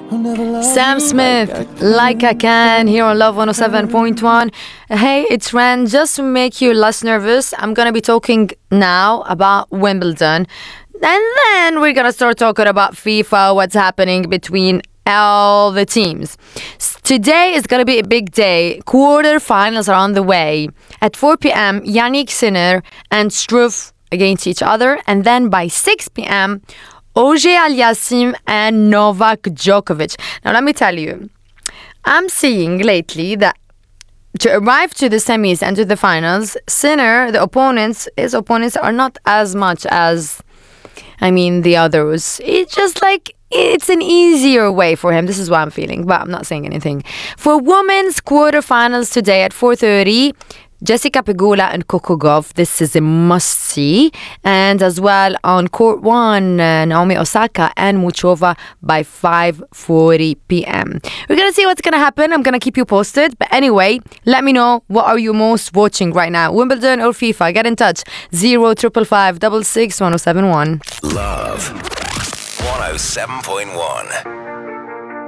Sam Smith, Like I Can, here on Love 107.1. Hey, it's Ren. Just to make you less nervous, I'm going to be talking now about Wimbledon. And then we're going to start talking about FIFA, what's happening between all the teams. Today is going to be a big day. Quarterfinals are on the way. At 4 p.m., Yannick Sinner and Struff against each other. And then by 6 p.m., Auger Aliassime and Novak Djokovic. Now, let me tell you, I'm seeing lately that to arrive to the semis and to the finals, Sinner, his opponents are not as much as, the others. It's just like, it's an easier way for him. This is what I'm feeling, but I'm not saying anything. For women's quarterfinals today at 4:30, Jessica Pegula and Coco Gauff. This is a must-see. And as well on court 1, Naomi Osaka and Muchova by 5:40 p.m. We're going to see what's going to happen. I'm going to keep you posted. But anyway, let me know, what are you most watching right now? Wimbledon or FIFA? Get in touch. 0555 66 1071. Love 107.1.